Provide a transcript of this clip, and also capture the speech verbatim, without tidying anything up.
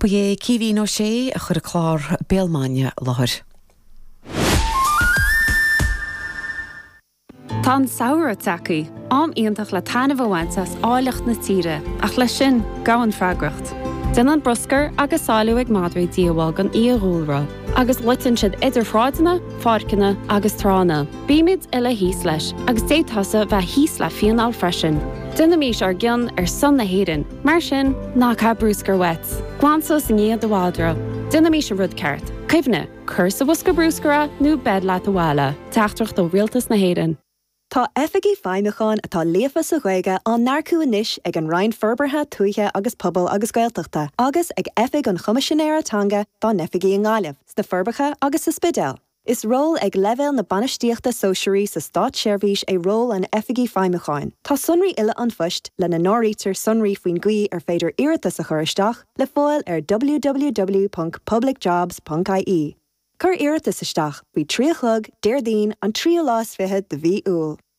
Bu é cíhí nó sé a chur a chlár béalmaine láthir. Tá saoire tacaí, am íontach le tainmh bhaintas áileacht na tíre, ach le sin gahan freagracht. Den an broscar agus sáú ag madraí díomháil gan íorúlra, agus luitin siad idir fráideanna, fáircinna agus trána. Bíimiid ile híos leis, agus détasa bheith híos le fianál freisin. Duna mís ar gcionn ar son na héireann, mar sin ná cha brúscar wet. Glansos in iad do bhádra. Duna mís an rud ceart. Cuimhne, cur sa bhosca brúscara nó bed leat a bhile, teachtrach do rialtas na héireann. Tá efigi feimimechan atá léfa sa ghaige an narcú inis ag an Ryan Ferbertha tuaithe agus pobl agus gaeltachta, agus ag efig an chumisisinéiretanga dá nefigi an gáileh, sna Ferbertha agus sa Spidel. Is ról ag level na banistíochta sóisiúí sa Stát Seirbhís é ról an efigi feimimecháin. Tá sunraí ile an phoist le na nórítear sunraí faoin gaoth ar féidir iarratas a churisteach le fáil ar w w w dot public jobs dot i e. Cur iarratas isteach, bhí tríochlog, déirdín an trío lás fiche de bhí úl.